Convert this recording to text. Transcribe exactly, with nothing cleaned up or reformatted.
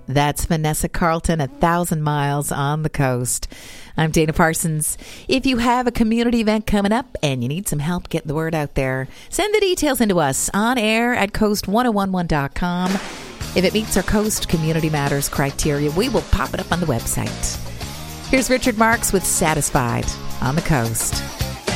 That's Vanessa Carlton, A Thousand Miles on the Coast. I'm Dana Parsons. If you have a community event coming up and you need some help getting the word out there, send the details into us on air at coast ten eleven dot com. If it meets our Coast Community Matters criteria, we will pop it up on the website. Here's Richard Marks with Satisfied on the Coast.